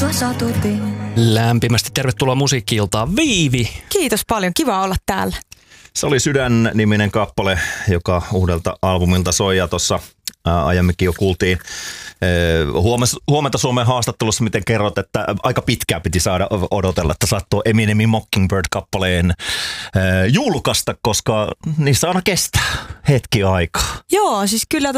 Lämpimästi tervetuloa Musiikki-iltaan, Viivi. Kiitos paljon, kiva olla täällä. Se oli Sydän-niminen kappale, joka uudelta albumilta soi ja tuossa aiemminkin jo kuultiin huomenta Suomen haastattelussa, miten kerrot, että aika pitkään piti saada odotella, että saat tuo Eminemin Mockingbird-kappaleen julkaista, koska niissä aina kestää hetki aikaa. Joo, siis kyllä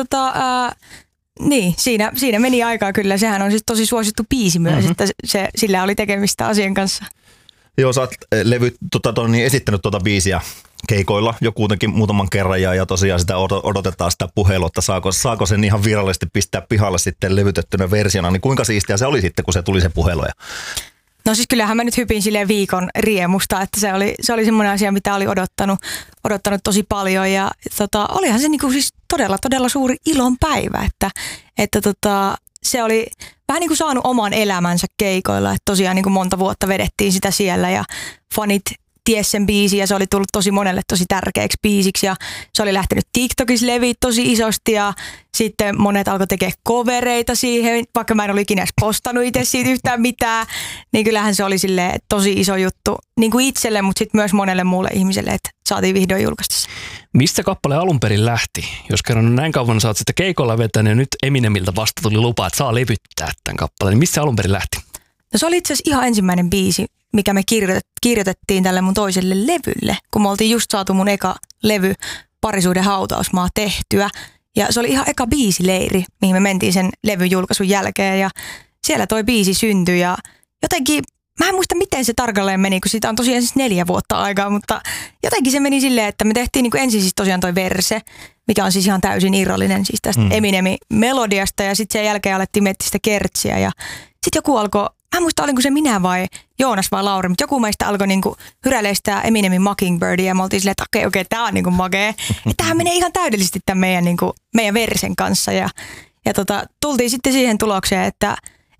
niin, siinä meni aikaa kyllä. Sehän on siis tosi suosittu biisi myös, että sillä oli tekemistä asian kanssa. Joo, sä oot esittänyt tuota biisiä keikoilla jo kuitenkin muutaman kerran ja tosiaan sitä odotetaan sitä puhelua, että saako sen ihan virallisesti pistää pihalle sitten levytettynä versiona, niin kuinka siistiä se oli sitten, kun se tuli se puhelu? No siis kyllähän mä nyt hypin silleen viikon riemusta, että se oli semmoinen asia, mitä oli odottanut tosi paljon ja olihan se niinku siis todella suuri ilon päivä, että se oli vähän niin kuin saanut oman elämänsä keikoilla, että tosiaan niin kuin monta vuotta vedettiin sitä siellä ja fanit ties sen biisin ja se oli tullut tosi monelle tosi tärkeäksi biisiksi ja se oli lähtenyt TikTokissa leviä tosi isosti ja sitten monet alkoi tekemään covereita siihen, vaikka mä en ollut ikinä edes postannut itse siitä yhtään mitään, niin kyllähän se oli silleen tosi iso juttu niin kuin itselle, mutta sitten myös monelle muulle ihmiselle, että saatiin vihdoin julkaista se. Mistä kappale alun perin lähti? Jos kerran näin kauan sä oot sitten keikolla vetänyt ja nyt Eminemiltä vasta tuli lupa, että saa levyttää tämän kappaleen, niin mistä se alun perin lähti? No se oli itse asiassa ihan ensimmäinen biisi, mikä me kirjoitettiin tälle mun toiselle levylle, kun me oltiin just saatu mun eka levy Parisuuden hautausmaa tehtyä. Ja se oli ihan eka biisileiri, mihin me mentiin sen levyn julkaisun jälkeen ja siellä toi biisi syntyi ja jotenkin, mä en muista miten se tarkalleen meni, kun siitä on tosiaan siis 4 vuotta aikaa, mutta jotenkin se meni silleen, että me tehtiin niin kuin ensin siis tosiaan toi verse, mikä on siis ihan täysin irrallinen siis tästä Eminemin melodiasta ja sitten sen jälkeen alettiin miettiä sitä kertsiä ja sitten joku alkoi, mä en muista olinko se minä vai Joonas vai Lauri, mutta joku meistä alkoi niinku hyräilemään sitä Eminemin Mockingbirdia ja me oltiin silleen, että okei, tää on niinku makee. Että tämähän menee ihan täydellisesti tämän meidän versen kanssa ja tultiin sitten siihen tulokseen, että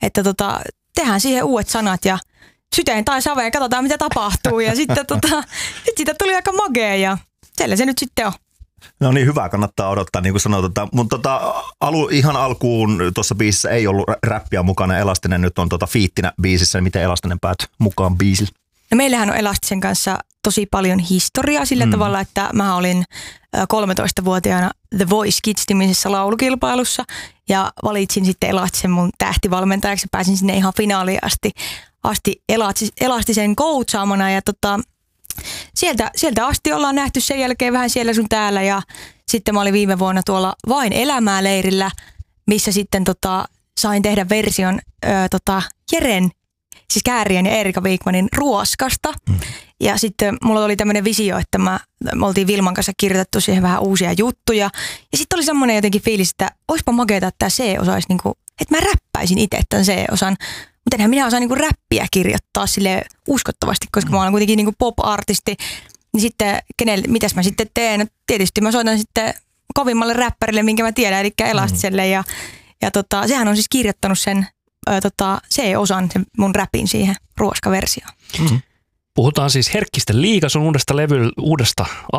tehdään siihen uudet sanat ja syteen tai saveen ja katsotaan mitä tapahtuu ja sitten sit siitä tuli aika makea ja siellä se nyt sitten on. No niin, hyvä, kannattaa odottaa, niin kuin sanotaan. Mutta ihan alkuun tuossa biisissä ei ollut räppiä mukana. Elastinen nyt on fiittinä biisissä. Niin miten Elastinen päätyi mukaan biisille? No meillähän on Elastisen kanssa tosi paljon historiaa sillä tavalla, että mä olin 13-vuotiaana The Voice Kids-nimisessä laulukilpailussa ja valitsin sitten Elastisen mun tähtivalmentajaksi ja pääsin sinne ihan finaaliin asti Elastisen coachaamana ja sieltä asti ollaan nähty sen jälkeen vähän siellä sun täällä ja sitten mä olin viime vuonna tuolla Vain elämää -leirillä, missä sitten sain tehdä version Jeren, siis Kääriän ja Erika Wikmanin Ruoskasta. Ja sitten mulla oli tämmöinen visio, että me oltiin Vilman kanssa kirjoitettu siihen vähän uusia juttuja. Ja sitten oli semmoinen jotenkin fiilis, että oispa makeeta, että tämä C-osa olisi niinku, että mä räppäisin itse tämän C-osan. Mutta enhän minä osaan niinku räppiä kirjoittaa sille uskottavasti, koska mä olen kuitenkin niinku pop-artisti. Niin sitten, mitäs mä sitten teen? No, tietysti mä soitan sitten kovimmalle räppärille, minkä mä tiedän, eli Elastiselle. Ja sehän on siis kirjoittanut sen C-osan, sen mun räpin siihen ruoskaversioon. Puhutaan siis Herkkisten liiga, sun uudesta